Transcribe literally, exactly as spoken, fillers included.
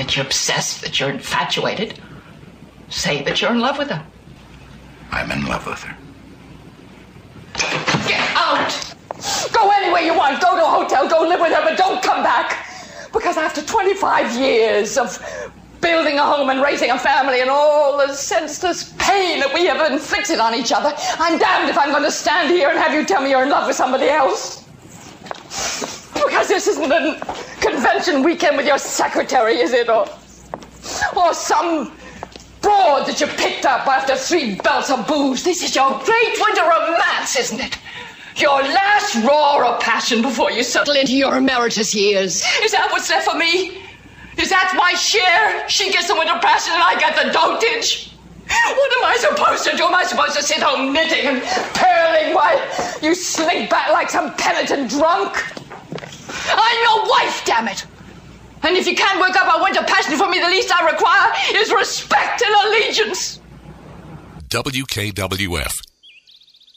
that you're obsessed, that you're infatuated. Say that you're in love with her. I'm in love with her. Get out! Go anywhere you want. Go to a hotel. Go live with her, but don't come back. Because after twenty-five years of building a home and raising a family and all the senseless pain that we have inflicted on each other, I'm damned if I'm going to stand here and have you tell me you're in love with somebody else. Because this isn't a convention weekend with your secretary, is it? Or, or some broad that you picked up after three belts of booze. This is your great winter romance, isn't it? Your last roar of passion before you settle into your emeritus years. Is that what's left for me? Is that my share? She gets the winter passion and I get the dotage. What am I supposed to do? Am I supposed to sit home knitting and purling while you slink back like some penitent drunk? I'm your wife, damn it. And if you can't work up a winter passion for me, the least I require is respect and allegiance. W K W F